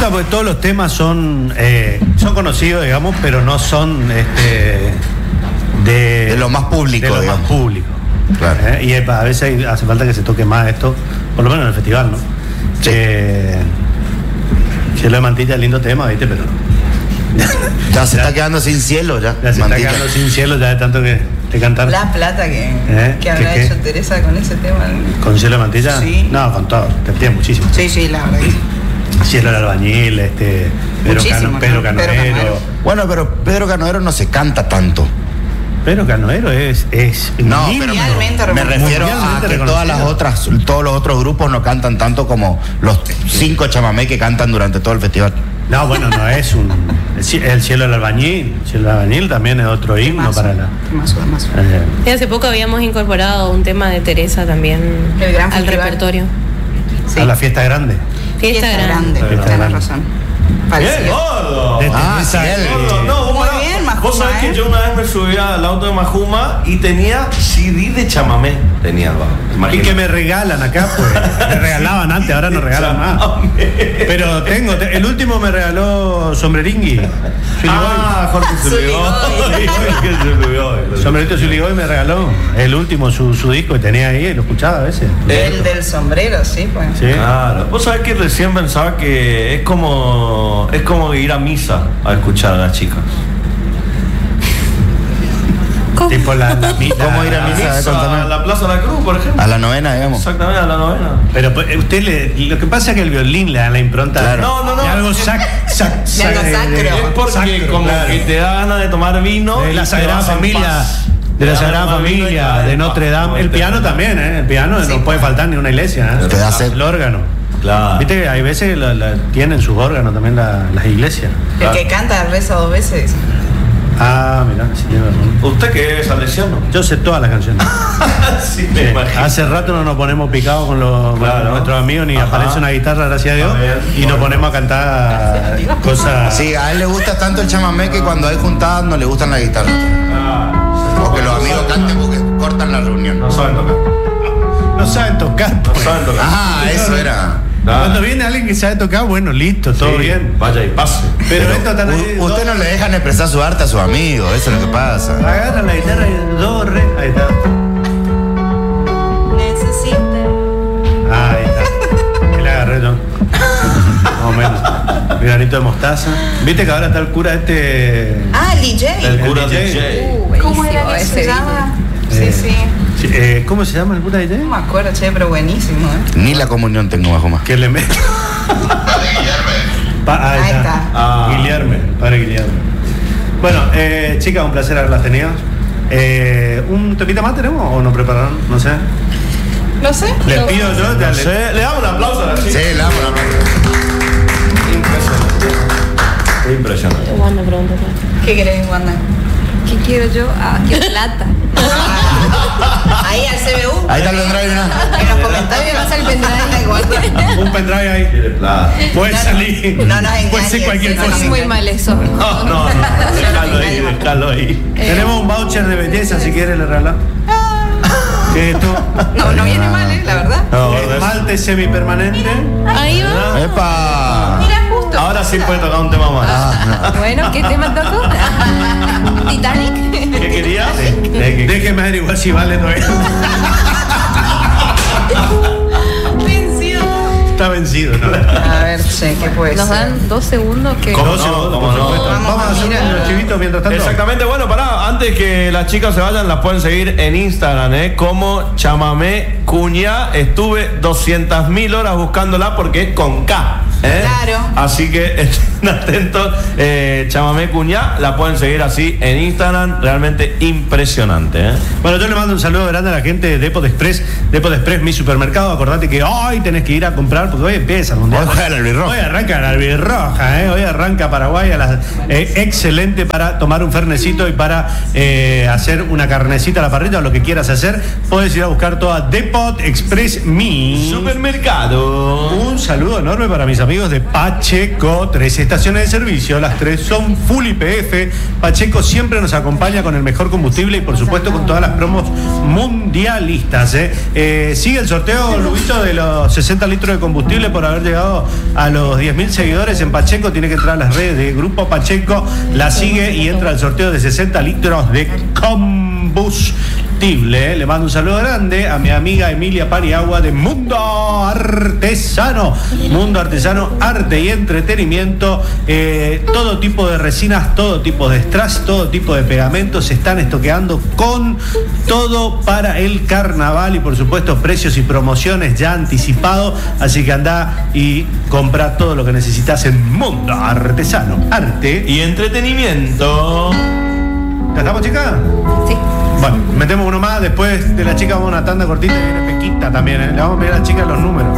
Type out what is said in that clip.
gusta porque todos los temas son conocidos, digamos, pero no son de lo más público, de lo digamos. más público. Claro. Y a veces hace falta que se toque más esto, por lo menos en el festival, ¿no? Sí. Cielo de Mantilla, lindo tema, ¿viste? Pero ya se está quedando sin cielo, ya. Ya se está quedando sin cielo, ya de tanto que te cantar. La plata que habrá hecho Teresa con ese tema. ¿Con Cielo de Mantilla? Sí. No, con todo, te tiene muchísimo. Sí, la verdad. Cielo del Albañil, Pedro Canoero. Bueno, pero Pedro Canoero no se canta tanto. Pedro Canoero es no, pero me refiero a que todos los otros grupos no cantan tanto como los 5 chamamé que cantan durante todo el festival. No, bueno, no es el Cielo del Albañil. El Cielo del Albañil también es otro himno para la. Y hace poco habíamos incorporado un tema de Teresa también al repertorio. Sí. A la fiesta grande. Fiesta grande. Tienes razón. ¡Bien, gordo! No, muy bien, Majuma. Vos sabés que yo una vez me subí al auto de Majuma y tenía CD de chamamé. Tenía, y que me regalan acá, pues. Me regalaban antes, ahora no regalan más. Pero el último me regaló Sombreringui. Jorge Zuligoy. Sombrerito Zuligoy me regaló el último, su disco que tenía ahí, lo escuchaba a veces. El del sombrero, sí, pues. Sí. Claro. Vos sabés que recién pensaba que es como ir a misa a escuchar a las chicas. Tipo ¿cómo ir a misa? A la Plaza de la Cruz, por ejemplo. A la novena, digamos. Exactamente, a la novena. Pero usted lo que pasa es que el violín le da la impronta. Claro. No. De algo sacro. Es porque como que te da ganas de tomar vino. De la Sagrada Familia. De la Sagrada Familia, de Notre Dame. El piano también, El piano no puede faltar ni una iglesia, Te da sed. El órgano. Claro. Viste que hay veces tienen sus órganos también las iglesias. El que canta reza 2 veces. Ah, mirá, sí tiene razón. ¿Usted qué es salesiano? Yo sé todas las canciones. Sí, me imagino. Hace rato no nos ponemos picados con nuestros amigos, ni aparece una guitarra, gracias a Dios, y nos ponemos a cantar cosas. Sí, a él le gusta tanto el chamamé que cuando hay juntadas no le gustan las guitarras. Porque los amigos canten porque cortan la reunión. No saben tocar. No saben tocar. No saben tocar. Eso era. Cuando viene alguien que sabe tocar, bueno, listo, todo bien. Vaya y pase. Pero esto tan usted no le dejan expresar su arte a sus amigos, eso es lo que pasa. Agarra la guitarra y do, re. Ahí está. Ahí está. Que le agarré yo. Más o menos. Un granito de mostaza. ¿Viste que ahora está el cura el DJ. El cura DJ. ¿Cómo era que se llama? Sí. ¿Cómo se llama el cura DJ? No me acuerdo, pero buenísimo. Ni la comunión tengo bajo más. Que le mete. Ahí está. Padre Guillermo. Bueno, chicas, un placer haberlas tenido. ¿Un temita más tenemos o no prepararon? No sé. No sé. Les pido yo. No sé. Le damos un aplauso a la chica. Sí, le damos un aplauso. Impresionante. Wanda pregunta. ¿Qué querés, Wanda? ¿Qué quiero yo? Quiero plata. Ahí al CBU. Ahí está el pendrive, ¿no? En los comentarios vas al pendrive. Un pendrive ahí. Quiere plata. Puede salir. No nos engañes. Puede ser cualquier cosa. Es muy mal eso. No. Déjalo ahí. Tenemos un voucher de belleza, si quiere le regalamos. ¿Qué es esto? No viene mal, la verdad. Esmalte semipermanente. Ahí va. ¡Epa! Mira, justo. Ahora sí puede tocar un tema más. Bueno, ¿qué tema tocó? Titanic. ¿Qué querías? Déjeme averiguar si vale todavía. Vencido. Está vencido, ¿no? A ver, ¿qué puede Nos ser? dan 2 segundos que. ¿Cómo Por no? supuesto. Vamos a hacer unos chivitos mientras tanto. Exactamente, bueno, antes que las chicas se vayan, las pueden seguir en Instagram, como Chamamé Cuñá. Estuve 200.000 horas buscándola porque es con K. Claro. Así que estén atentos. Chamamé Cuñá, la pueden seguir así en Instagram. Realmente impresionante. Bueno, yo le mando un saludo grande a la gente de Depot Express. Depot Express, mi supermercado. Acordate que hoy tenés que ir a comprar porque hoy empieza el mundial. Hoy juega la albirroja. Hoy arranca la albirroja, Hoy arranca Paraguay excelente para tomar un fernecito y para hacer una carnecita a la parrilla o lo que quieras hacer. Puedes ir a buscar toda Depot Express mi Supermercado. Un saludo enorme para mis amigos amigos de Pacheco, 3 estaciones de servicio, las 3 son full YPF. Pacheco siempre nos acompaña con el mejor combustible y por supuesto con todas las promos mundialistas. Sigue el sorteo, Lubito, de los 60 litros de combustible por haber llegado a los 10.000 seguidores en Pacheco. Tiene que entrar a las redes de Grupo Pacheco, la sigue y entra al sorteo de 60 litros de combustible. Le mando un saludo grande a mi amiga Emilia Paniagua de Mundo Artesano. Mundo Artesano, arte y entretenimiento. Todo tipo de resinas, todo tipo de strass, todo tipo de pegamentos se están estoqueando con todo para el carnaval y por supuesto precios y promociones ya anticipado. Así que anda y compra todo lo que necesitas en Mundo Artesano, arte y entretenimiento. ¿Ya estamos, chicas? Sí. Bueno, metemos uno más. Después de la chica vamos a una tanda cortita y viene Pequita también. Le vamos a pedir a la chica los números.